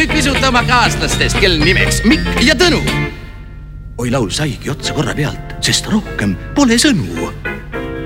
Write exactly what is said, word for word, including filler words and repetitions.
nüüd pisut oma kaaslastest, kel nimeks Mikk ja Tõnu. Oi laul saigi otsa korra pealt, sest rohkem pole sõnu.